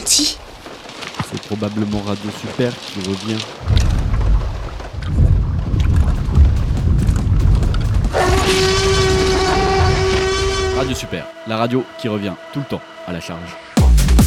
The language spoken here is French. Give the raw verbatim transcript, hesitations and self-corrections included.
petit. C'est probablement Radio Super qui revient. Radio Super, la radio qui revient tout le temps à la charge.